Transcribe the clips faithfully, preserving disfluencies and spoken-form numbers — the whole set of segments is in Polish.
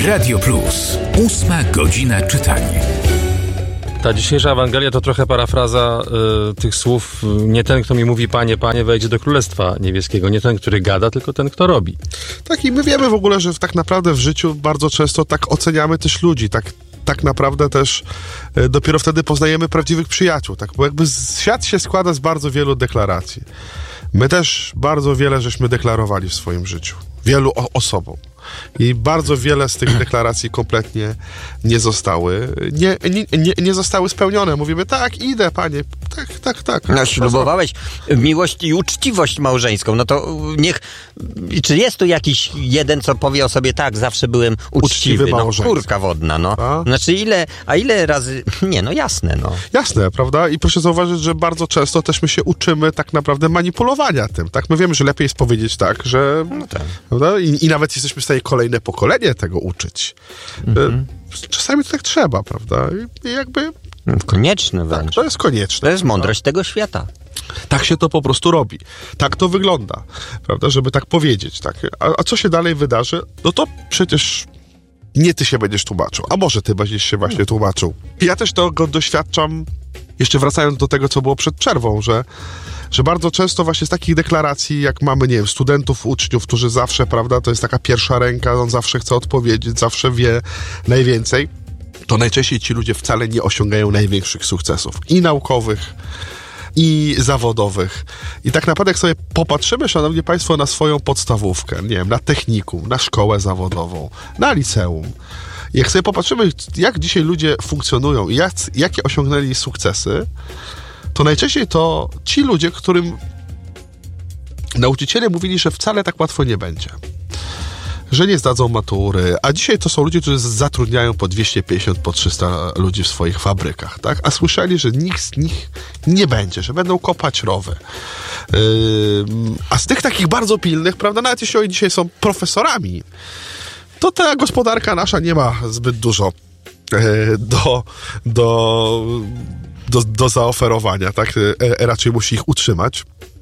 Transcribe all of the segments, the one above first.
Radio Plus. Ósma godzina czytania. Ta dzisiejsza Ewangelia to trochę parafraza y, tych słów. Nie ten, kto mi mówi Panie, Panie, wejdzie do Królestwa Niebieskiego. Nie ten, który gada, tylko ten, kto robi. Tak, i my wiemy w ogóle, że tak naprawdę w życiu bardzo często tak oceniamy też ludzi, tak tak naprawdę też y, dopiero wtedy poznajemy prawdziwych przyjaciół, tak, bo jakby świat się składa z bardzo wielu deklaracji. My też bardzo wiele żeśmy deklarowali w swoim życiu, wielu o- osobom. I bardzo wiele z tych deklaracji kompletnie nie zostały, nie, nie, nie, nie zostały spełnione. Mówimy, tak, idę, panie, tak, tak, tak. No, ślubowałeś miłość i uczciwość małżeńską, no to niech, czy jest tu jakiś jeden, co powie o sobie, tak, zawsze byłem uczciwy, Uczciwy no małżeństwo. kurka wodna, no. A? Znaczy ile, a ile razy, nie, no jasne, no. Jasne, prawda? I proszę zauważyć, że bardzo często też my się uczymy tak naprawdę manipulowania tym, tak? My wiemy, że lepiej jest powiedzieć tak, że... No tak. Prawda? I, I nawet jesteśmy w stanie kolejne pokolenie tego uczyć. Mhm. Czasami to tak trzeba, prawda? I, i jakby... Konieczne wręcz. Tak, to jest konieczne. To jest mądrość tego świata. Tak się to po prostu robi. Tak to wygląda, prawda? Żeby tak powiedzieć, tak. A, a co się dalej wydarzy? No to przecież nie ty się będziesz tłumaczył, a może ty będziesz się właśnie tłumaczył. Ja też tego doświadczam, jeszcze wracając do tego, co było przed przerwą, że że bardzo często właśnie z takich deklaracji, jak mamy, nie wiem, studentów, uczniów, którzy zawsze, prawda, to jest taka pierwsza ręka, on zawsze chce odpowiedzieć, zawsze wie najwięcej, to najczęściej ci ludzie wcale nie osiągają największych sukcesów i naukowych, i zawodowych. I tak naprawdę jak sobie popatrzymy, szanowni państwo, na swoją podstawówkę, nie wiem, na technikum, na szkołę zawodową, na liceum, jak sobie popatrzymy, jak dzisiaj ludzie funkcjonują i jak, jakie osiągnęli sukcesy, to najczęściej to ci ludzie, którym nauczyciele mówili, że wcale tak łatwo nie będzie. Że nie zdadzą matury, a dzisiaj to są ludzie, którzy zatrudniają po dwieście pięćdziesiąt, po trzysta ludzi w swoich fabrykach, tak? A słyszeli, że nikt z nich nie będzie, że będą kopać rowy. Yy, a z tych takich bardzo pilnych, prawda, nawet jeśli oni dzisiaj są profesorami, to ta gospodarka nasza nie ma zbyt dużo yy, do... do Do, do zaoferowania, tak? E, raczej musi ich utrzymać.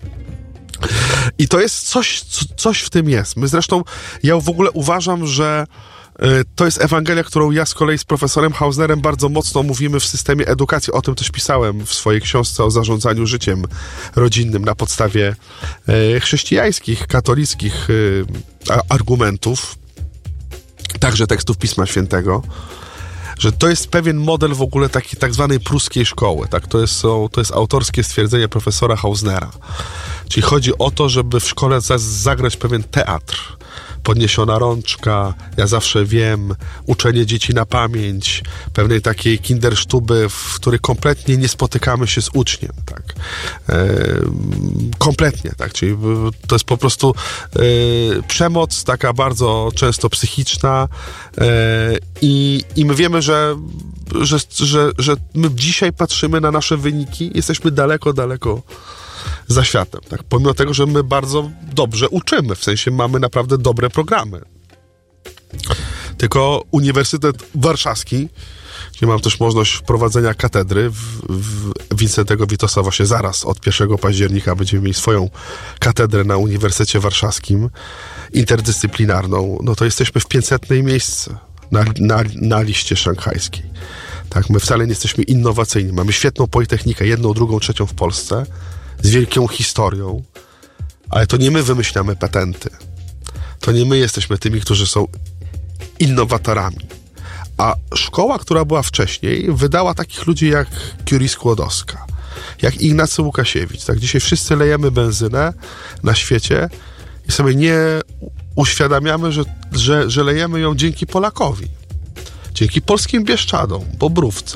I to jest coś, co, coś w tym jest. My zresztą, ja w ogóle uważam, że e, to jest Ewangelia, którą ja z kolei z profesorem Hausnerem bardzo mocno mówimy w systemie edukacji. O tym też pisałem w swojej książce o zarządzaniu życiem rodzinnym na podstawie e, chrześcijańskich, katolickich e, argumentów, także tekstów Pisma Świętego, że to jest pewien model w ogóle takiej tak zwanej pruskiej szkoły. Tak? To, jest, są, to jest autorskie stwierdzenie profesora Hausnera. Czyli chodzi o to, żeby w szkole za, zagrać pewien teatr. Podniesiona rączka, ja zawsze wiem, uczenie dzieci na pamięć, pewnej takiej kindersztuby, w której kompletnie nie spotykamy się z uczniem. Tak? E, kompletnie, tak? Czyli to jest po prostu e, przemoc taka bardzo często psychiczna e, i, i my wiemy, że, że, że, że my dzisiaj patrzymy na nasze wyniki, jesteśmy daleko, daleko za światem, tak? Pomimo tego, że my bardzo dobrze uczymy, w sensie mamy naprawdę dobre programy. Tylko Uniwersytet Warszawski, gdzie mam też możliwość prowadzenia katedry w, w Wincentego Witosa, właśnie zaraz od pierwszego października będziemy mieli swoją katedrę na Uniwersytecie Warszawskim, interdyscyplinarną, no to jesteśmy w pięćsetnej miejscu na, na, na liście szanghajskiej. Tak? My wcale nie jesteśmy innowacyjni. Mamy świetną politechnikę, jedną, drugą, trzecią w Polsce, z wielką historią, ale to nie my wymyślamy patenty. To nie my jesteśmy tymi, którzy są innowatorami. A szkoła, która była wcześniej, wydała takich ludzi jak Curie Skłodowska, jak Ignacy Łukasiewicz. Tak? Dzisiaj wszyscy lejemy benzynę na świecie i sobie nie uświadamiamy, że, że, że lejemy ją dzięki Polakowi. Dzięki polskim Bieszczadom, Bobrówce.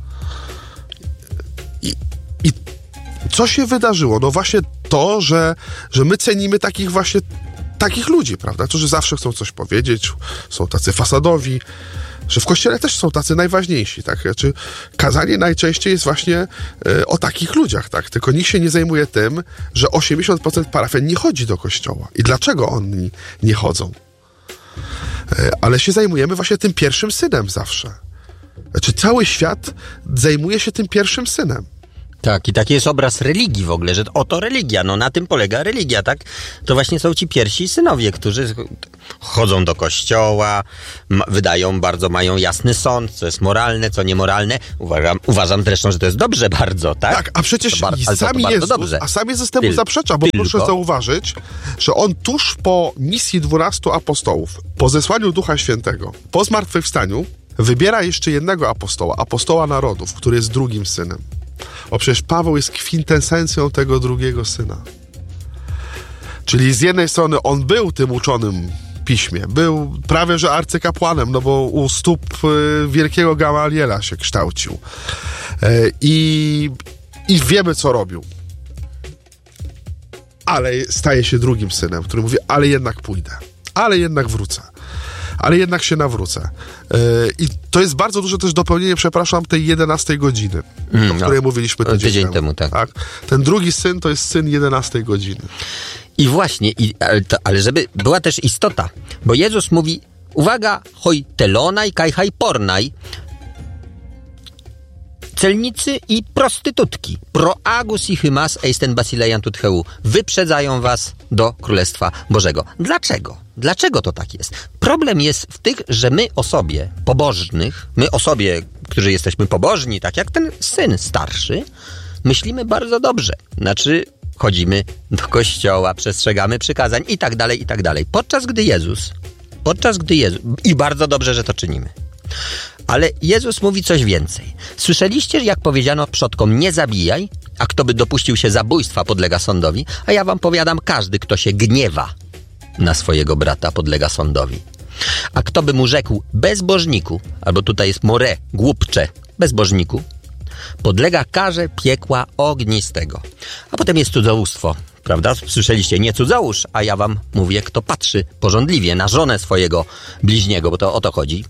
I, i co się wydarzyło? No właśnie to, że, że my cenimy takich właśnie takich ludzi, prawda? Którzy zawsze chcą coś powiedzieć, są tacy fasadowi, że w kościele też są tacy najważniejsi, tak? Znaczy, kazanie najczęściej jest właśnie e, o takich ludziach, tak? Tylko nikt się nie zajmuje tym, że osiemdziesiąt procent parafian nie chodzi do kościoła. I dlaczego oni nie chodzą? E, ale się zajmujemy właśnie tym pierwszym synem zawsze. Znaczy, cały świat zajmuje się tym pierwszym synem. Tak, i taki jest obraz religii w ogóle, że oto religia, no na tym polega religia, tak? To właśnie są ci pierwsi synowie, którzy chodzą do kościoła, ma, wydają bardzo, mają jasny sąd, co jest moralne, co niemoralne. Uważam, uważam zresztą, że to jest dobrze bardzo, tak? Tak, a przecież to bar- i to, sami to Jezus, dobrze. a sam Jezus temu Tyl- zaprzecza, bo tylko. proszę zauważyć, że on tuż po misji dwunastu apostołów, po zesłaniu Ducha Świętego, po zmartwychwstaniu, wybiera jeszcze jednego apostoła, apostoła narodów, który jest drugim synem. Bo przecież Paweł jest kwintesencją tego drugiego syna. Czyli z jednej strony on był tym uczonym piśmie, był prawie że arcykapłanem, no bo u stóp y, wielkiego Gamaliela się kształcił. Y, i, I wiemy, co robił. Ale staje się drugim synem, który mówi, ale jednak pójdę, ale jednak wrócę. Ale jednak się nawrócę. Yy, I to jest bardzo duże też dopełnienie, przepraszam, tej jedenastej godziny, mm, o której no, mówiliśmy tydzień, tydzień temu. temu. Tak. tak. Ten drugi syn to jest syn jedenastej godziny. I właśnie, i, ale, to, ale żeby była też istota, bo Jezus mówi, uwaga, hoj telonaj, kaj haj pornaj, celnicy i prostytutki, pro agus i hymas eisten basilejan tutheu, wyprzedzają was do Królestwa Bożego. Dlaczego? Dlaczego to tak jest? Problem jest w tych, że my o sobie pobożnych, my o sobie, którzy jesteśmy pobożni, tak jak ten syn starszy, myślimy bardzo dobrze. Znaczy, chodzimy do kościoła, przestrzegamy przykazań i tak dalej, i tak dalej. Podczas gdy Jezus, podczas gdy Jezus, i bardzo dobrze, że to czynimy. Ale Jezus mówi coś więcej. Słyszeliście, jak powiedziano przodkom, nie zabijaj, a kto by dopuścił się zabójstwa, podlega sądowi, a ja wam powiadam, każdy, kto się gniewa na swojego brata, podlega sądowi. A kto by mu rzekł bezbożniku, albo tutaj jest more, głupcze, bezbożniku, podlega karze piekła ognistego. A potem jest cudzołóstwo, prawda? Słyszeliście, nie cudzołóż, a ja wam mówię, kto patrzy pożądliwie na żonę swojego bliźniego, bo to o to chodzi,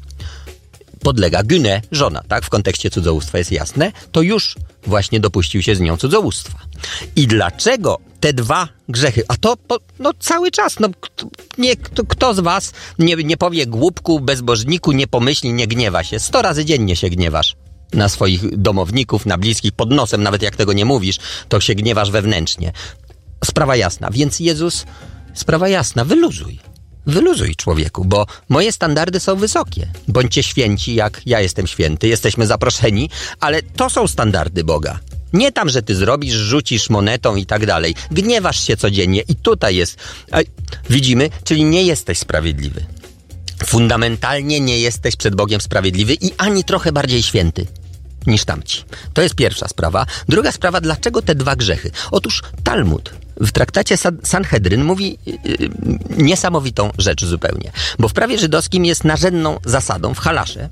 podlega gynę, żona, tak? W kontekście cudzołóstwa jest jasne, to już właśnie dopuścił się z nią cudzołóstwa. I dlaczego te dwa grzechy, a to po, no cały czas, no kto, nie, kto, kto z was nie, nie powie głupku, bezbożniku, nie pomyśli, nie gniewa się. Sto razy dziennie się gniewasz na swoich domowników, na bliskich, pod nosem, nawet jak tego nie mówisz, to się gniewasz wewnętrznie. Sprawa jasna, więc Jezus, sprawa jasna, wyluzuj. Wyluzuj, człowieku, bo moje standardy są wysokie. Bądźcie święci, jak ja jestem święty, jesteśmy zaproszeni, ale to są standardy Boga. Nie tam, że ty zrobisz, rzucisz monetą i tak dalej. Gniewasz się codziennie i tutaj jest, widzimy, czyli nie jesteś sprawiedliwy. Fundamentalnie nie jesteś przed Bogiem sprawiedliwy i ani trochę bardziej święty niż tamci. To jest pierwsza sprawa. Druga sprawa, dlaczego te dwa grzechy? Otóż Talmud w traktacie Sanhedryn mówi yy, niesamowitą rzecz zupełnie. Bo w prawie żydowskim jest narzędną zasadą, w halasze,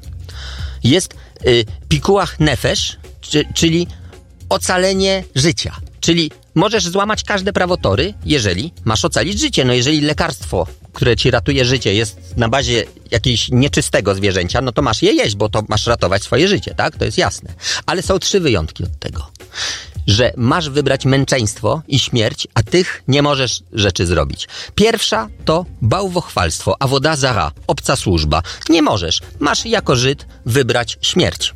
jest yy, pikuach nefesh, czy, czyli ocalenie życia. Czyli możesz złamać każde prawo Tory, jeżeli masz ocalić życie. No jeżeli lekarstwo, które ci ratuje życie, jest na bazie jakiegoś nieczystego zwierzęcia, no to masz je jeść, bo to masz ratować swoje życie, tak? To jest jasne. Ale są trzy wyjątki od tego. Że masz wybrać męczeństwo i śmierć, a tych nie możesz rzeczy zrobić. Pierwsza to bałwochwalstwo, avodah zara, obca służba. Nie możesz. Masz jako Żyd wybrać śmierć.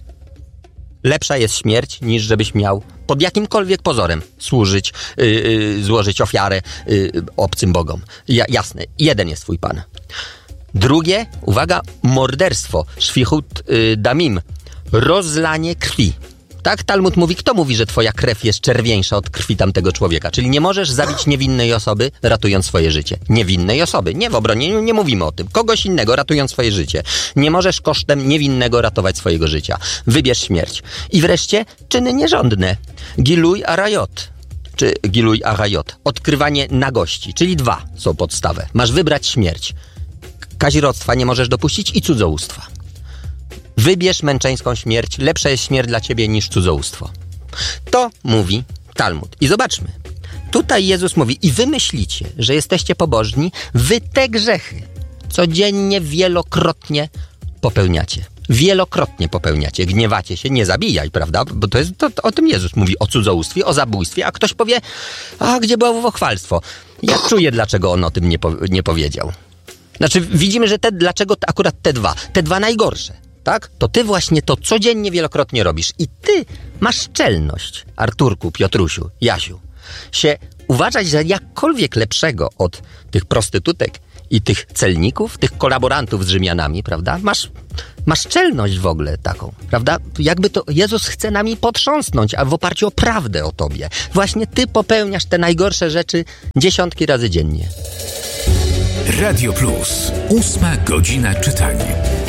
Lepsza jest śmierć, niż żebyś miał pod jakimkolwiek pozorem służyć, yy, yy, złożyć ofiarę yy, obcym bogom. Ja, jasne, jeden jest twój Pan. Drugie, uwaga, morderstwo, szwichut yy, damim, rozlanie krwi. Tak, Talmud mówi, kto mówi, że twoja krew jest czerwieńsza od krwi tamtego człowieka? Czyli nie możesz zabić niewinnej osoby, ratując swoje życie. Niewinnej osoby, nie w obronieniu, nie mówimy o tym. Kogoś innego, ratując swoje życie. Nie możesz kosztem niewinnego ratować swojego życia. Wybierz śmierć. I wreszcie czyny nierządne. Giluj arayot. Czy giluj arayot. Odkrywanie nagości. Czyli dwa są podstawę. Masz wybrać śmierć. Kazirodztwa nie możesz dopuścić i cudzołóstwa. Wybierz męczeńską śmierć, lepsza jest śmierć dla ciebie niż cudzołóstwo. To mówi Talmud. I zobaczmy. Tutaj Jezus mówi, i wy myślicie, że jesteście pobożni, wy te grzechy codziennie, wielokrotnie popełniacie. Wielokrotnie popełniacie. Gniewacie się, nie zabijaj, prawda? Bo to jest, to, to, o tym Jezus mówi, o cudzołóstwie, o zabójstwie, a ktoś powie, a gdzie bałwochwalstwo? Ja czuję, dlaczego on o tym nie, po, nie powiedział. Znaczy, widzimy, że te, dlaczego akurat te dwa? Te dwa najgorsze. tak? To ty właśnie to codziennie wielokrotnie robisz. I ty masz czelność, Arturku, Piotrusiu, Jasiu, się uważać za jakkolwiek lepszego od tych prostytutek i tych celników, tych kolaborantów z Rzymianami, prawda? Masz, masz czelność w ogóle taką, prawda? Jakby to Jezus chce nami potrząsnąć, a w oparciu o prawdę o tobie. Właśnie ty popełniasz te najgorsze rzeczy dziesiątki razy dziennie. Radio Plus. Ósma godzina czytania.